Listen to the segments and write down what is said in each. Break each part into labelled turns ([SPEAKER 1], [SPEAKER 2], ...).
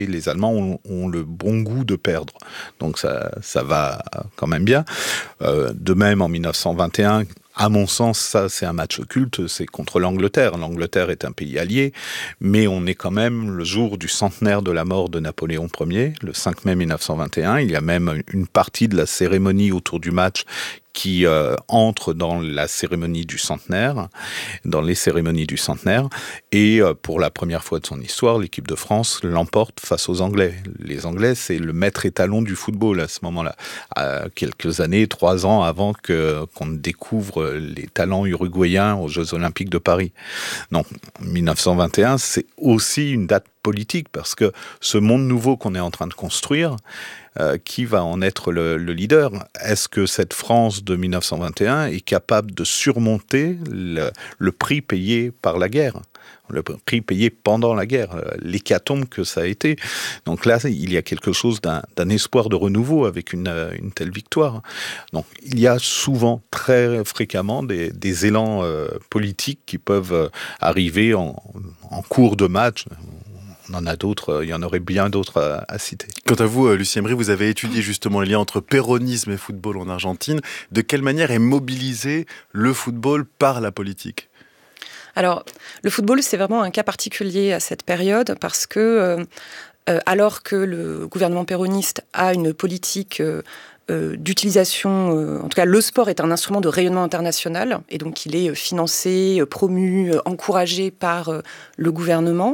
[SPEAKER 1] Et les Allemands ont le bon goût de perdre. Donc ça va quand même bien. De même, en 1921, à mon sens, ça c'est un match culte, c'est contre l'Angleterre. L'Angleterre est un pays allié, mais on est quand même le jour du centenaire de la mort de Napoléon Ier, le 5 mai 1921. Il y a même une partie de la cérémonie autour du match qui entre dans la cérémonie du centenaire, dans les cérémonies du centenaire. Et pour la première fois de son histoire, l'équipe de France l'emporte face aux Anglais. Les Anglais, c'est le maître étalon du football à ce moment-là. Quelques années, 3 ans avant qu'on découvre les talents uruguayens aux Jeux Olympiques de Paris. Donc, 1921, c'est aussi une date politique parce que ce monde nouveau qu'on est en train de construire, qui va en être le leader? Est-ce que cette France de 1921 est capable de surmonter le prix payé par la guerre, le prix payé pendant la guerre, l'hécatombe que ça a été? Donc là, il y a quelque chose d'un espoir de renouveau avec une telle victoire. Donc il y a souvent, très fréquemment, des élans politiques qui peuvent arriver en cours de match. On en a d'autres, il y en aurait bien d'autres à citer.
[SPEAKER 2] Quant à vous, Lucie Emery, vous avez étudié justement les liens entre péronisme et football en Argentine. De quelle manière est mobilisé le football par la politique ?
[SPEAKER 3] Alors, le football, c'est vraiment un cas particulier à cette période parce que, alors que le gouvernement péroniste a une politique d'utilisation, en tout cas le sport est un instrument de rayonnement international et donc il est financé, promu, encouragé par le gouvernement.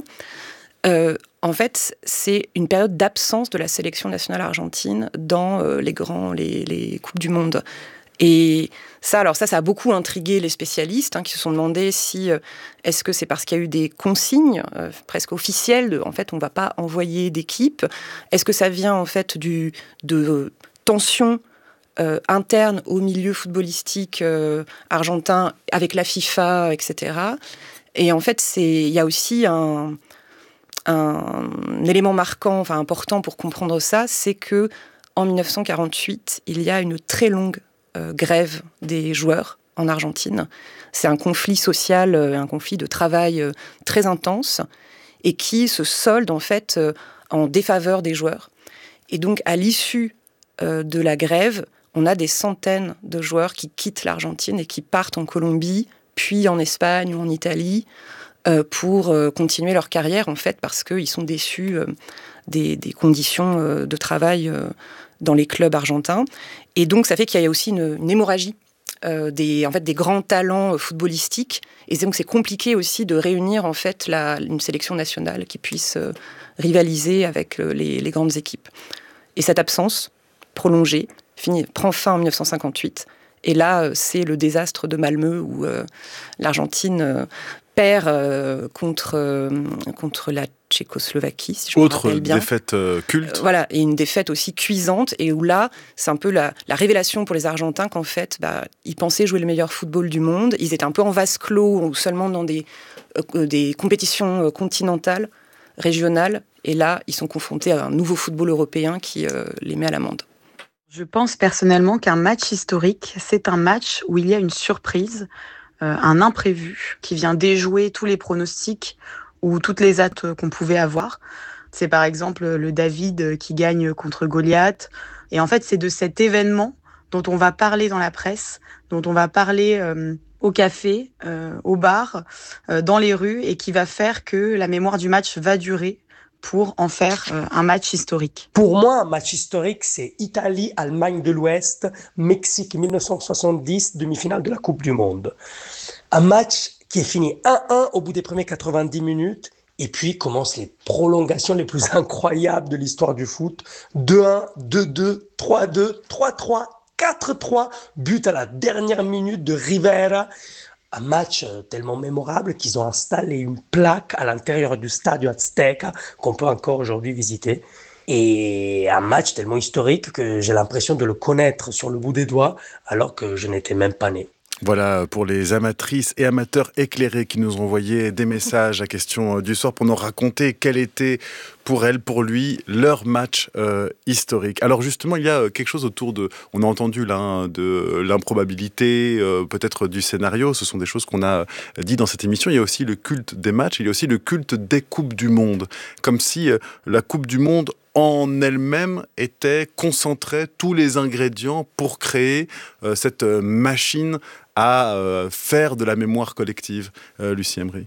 [SPEAKER 3] En fait, c'est une période d'absence de la sélection nationale argentine dans les Coupes du Monde. Et ça a beaucoup intrigué les spécialistes qui se sont demandé si est-ce que c'est parce qu'il y a eu des consignes presque officielles en fait on ne va pas envoyer d'équipe. Est-ce que ça vient en fait de tensions internes au milieu footballistique argentin avec la FIFA, etc. Et en fait, il y a aussi un élément marquant, important pour comprendre ça, c'est que en 1948, il y a une très longue grève des joueurs en Argentine. C'est un conflit social, un conflit de travail très intense et qui se solde en fait en défaveur des joueurs. Et donc, à l'issue de la grève, on a des centaines de joueurs qui quittent l'Argentine et qui partent en Colombie, puis en Espagne ou en Italie, pour continuer leur carrière, en fait, parce qu'ils sont déçus des conditions de travail dans les clubs argentins. Et donc, ça fait qu'il y a aussi une hémorragie des grands talents footballistiques. Et donc, c'est compliqué aussi de réunir, en fait, une sélection nationale qui puisse rivaliser avec les grandes équipes. Et cette absence prolongée prend fin en 1958. Et là, c'est le désastre de Malmö où l'Argentine perd contre la Tchécoslovaquie, si je me rappelle bien.
[SPEAKER 2] Autre défaite culte.
[SPEAKER 3] Voilà, et une défaite aussi cuisante, et où là, c'est un peu la révélation pour les Argentins qu'en fait, ils pensaient jouer le meilleur football du monde, ils étaient un peu en vase clos, ou seulement dans des compétitions continentales, régionales, et là, ils sont confrontés à un nouveau football européen qui les met à l'amende.
[SPEAKER 4] Je pense personnellement qu'un match historique, c'est un match où il y a une surprise, un imprévu qui vient déjouer tous les pronostics ou toutes les hâtes qu'on pouvait avoir. C'est par exemple le David qui gagne contre Goliath. Et en fait, c'est de cet événement dont on va parler dans la presse, dont on va parler au café, au bar, dans les rues, et qui va faire que la mémoire du match va durer pour en faire un match historique.
[SPEAKER 5] Pour moi, un match historique, c'est Italie-Allemagne de l'Ouest, Mexique 1970, demi-finale de la Coupe du Monde. Un match qui est fini 1-1 au bout des premiers 90 minutes, et puis commencent les prolongations les plus incroyables de l'histoire du foot. 2-1, 2-2, 3-2, 3-3, 4-3, but à la dernière minute de Rivera. Un match tellement mémorable qu'ils ont installé une plaque à l'intérieur du Stadio Azteca qu'on peut encore aujourd'hui visiter. Et un match tellement historique que j'ai l'impression de le connaître sur le bout des doigts alors que je n'étais même pas né.
[SPEAKER 2] Voilà, pour les amatrices et amateurs éclairés qui nous ont envoyé des messages à question du soir pour nous raconter quel était pour elle, pour lui, leur match historique. Alors justement, il y a quelque chose autour de... On a entendu là de l'improbabilité, peut-être du scénario. Ce sont des choses qu'on a dit dans cette émission. Il y a aussi le culte des matchs, il y a aussi le culte des Coupes du Monde. Comme si la Coupe du Monde en elle-même concentrait tous les ingrédients pour créer cette machine à faire de la mémoire collective. Lucie Emery.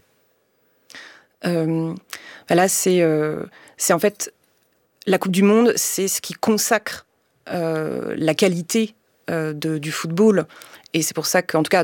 [SPEAKER 3] Là, c'est en fait la Coupe du Monde, c'est ce qui consacre la qualité du football. Et c'est pour ça qu'en tout cas,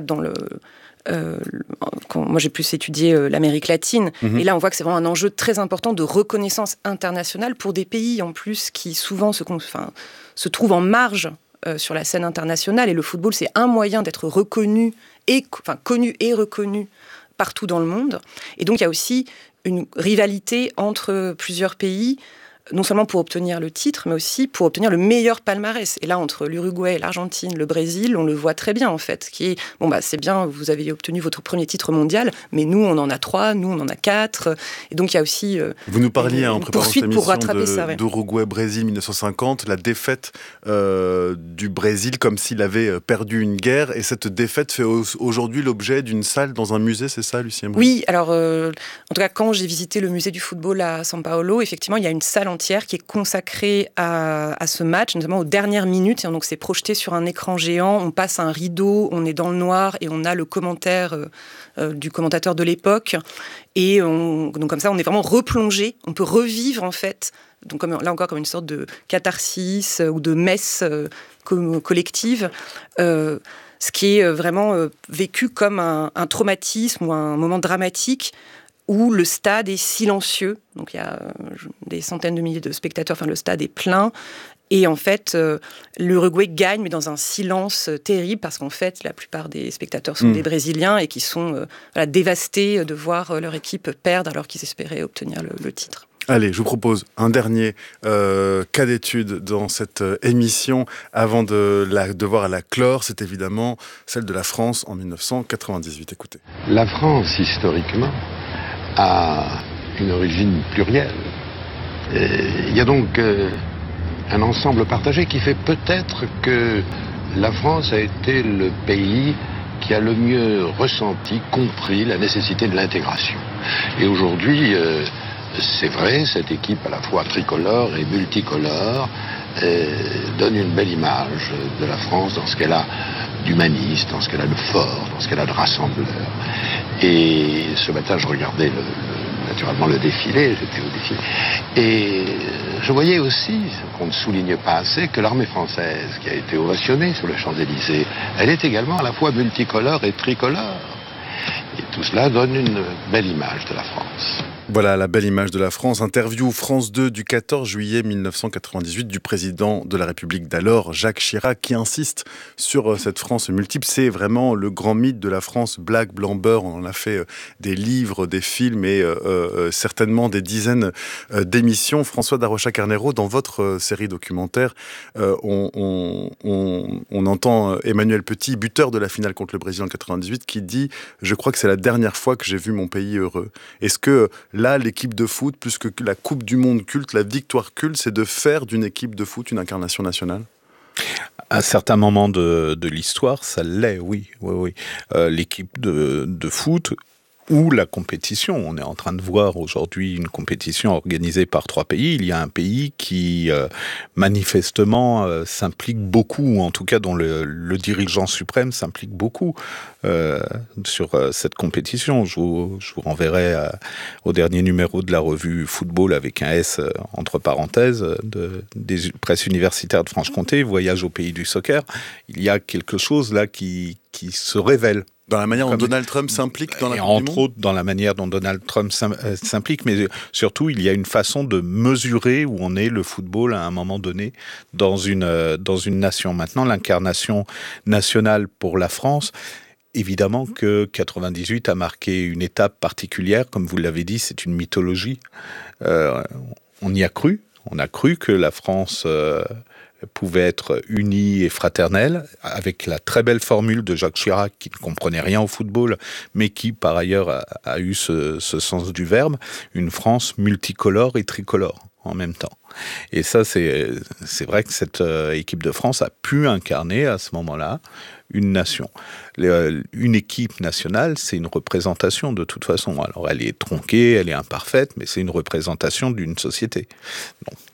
[SPEAKER 3] quand moi j'ai plus étudié l'Amérique latine, et là on voit que c'est vraiment un enjeu très important de reconnaissance internationale pour des pays en plus qui souvent se trouvent en marge sur la scène internationale, et le football c'est un moyen d'être connu et reconnu partout dans le monde. Et donc il y a aussi une rivalité entre plusieurs pays, non seulement pour obtenir le titre, mais aussi pour obtenir le meilleur palmarès. Et là, entre l'Uruguay, l'Argentine, le Brésil, on le voit très bien, en fait. C'est bien, vous avez obtenu votre premier titre mondial, mais nous, on en a 3, nous, on en a 4. Et donc, il y a aussi
[SPEAKER 2] vous nous parliez en préparant cette émission
[SPEAKER 3] pour rattraper ça,
[SPEAKER 2] d'Uruguay-Brésil 1950, la défaite du Brésil, comme s'il avait perdu une guerre. Et cette défaite fait aujourd'hui l'objet d'une salle dans un musée, c'est ça, Lucie Emery ?
[SPEAKER 3] Oui, alors, en tout cas, quand j'ai visité le musée du football à São Paulo, effectivement, il y a une salle entière qui est consacrée à ce match, notamment aux dernières minutes. Et donc, c'est projeté sur un écran géant. On passe un rideau, on est dans le noir et on a le commentaire du commentateur de l'époque. Et donc, comme ça, on est vraiment replongé. On peut revivre, en fait, donc là encore, comme une sorte de catharsis ou de messe collective. Ce qui est vraiment vécu comme un traumatisme ou un moment dramatique où le stade est silencieux. Donc il y a des centaines de milliers de spectateurs, le stade est plein. Et en fait, l'Uruguay gagne, mais dans un silence terrible, parce qu'en fait, la plupart des spectateurs sont des Brésiliens et qui sont dévastés de voir leur équipe perdre alors qu'ils espéraient obtenir le titre.
[SPEAKER 2] Allez, je vous propose un dernier cas d'étude dans cette émission avant de devoir la clore. C'est évidemment celle de la France en 1998. Écoutez.
[SPEAKER 6] La France, historiquement, a une origine plurielle. Il y a donc un ensemble partagé qui fait peut-être que la France a été le pays qui a le mieux ressenti, compris la nécessité de l'intégration. Et aujourd'hui, c'est vrai, cette équipe à la fois tricolore et multicolore donne une belle image de la France dans ce qu'elle a d'humaniste, dans ce qu'elle a de fort, dans ce qu'elle a de rassembleur. Et ce matin, je regardais naturellement le défilé, j'étais au défilé, et je voyais aussi, ce qu'on ne souligne pas assez, que l'armée française qui a été ovationnée sur les Champs-Élysées, elle est également à la fois multicolore et tricolore. Et tout cela donne une belle image de la France.
[SPEAKER 2] Voilà la belle image de la France. Interview France 2 du 14 juillet 1998 du président de la République d'alors, Jacques Chirac, qui insiste sur cette France multiple. C'est vraiment le grand mythe de la France black, blanc, beurre. On en a fait des livres, des films et certainement des dizaines d'émissions. François Darocha-Carnero, dans votre série documentaire, on entend Emmanuel Petit, buteur de la finale contre le Brésil en 98, qui dit « Je crois que c'est la dernière fois que j'ai vu mon pays heureux ». Est-ce que là, l'équipe de foot, plus que la Coupe du Monde culte, la victoire culte, c'est de faire d'une équipe de foot une incarnation nationale ?
[SPEAKER 1] À certains moments de l'histoire, ça l'est, oui. L'équipe de foot ou la compétition. On est en train de voir aujourd'hui une compétition organisée par 3 pays. Il y a un pays qui, manifestement, s'implique beaucoup, ou en tout cas dont le dirigeant suprême s'implique beaucoup sur cette compétition. Je vous renverrai au dernier numéro de la revue Football avec un S entre parenthèses des presses universitaires de Franche-Comté, Voyage au pays du soccer. Il y a quelque chose là qui se révèle.
[SPEAKER 2] Dans la manière dont Donald Trump s'implique dans la Coupe du Monde ?
[SPEAKER 1] Entre autres, dans la manière dont Donald Trump s'implique, mais surtout, il y a une façon de mesurer où on est le football à un moment donné dans une nation. Maintenant, l'incarnation nationale pour la France, évidemment que 98 a marqué une étape particulière. Comme vous l'avez dit, c'est une mythologie. On y a cru. On a cru que la France pouvait être unie et fraternelle, avec la très belle formule de Jacques Chirac, qui ne comprenait rien au football, mais qui, par ailleurs, a eu ce sens du verbe, une France multicolore et tricolore en même temps. Et ça, c'est vrai que cette équipe de France a pu incarner à ce moment-là une nation. Une équipe nationale, c'est une représentation de toute façon. Alors, elle est tronquée, elle est imparfaite, mais c'est une représentation d'une société. Donc,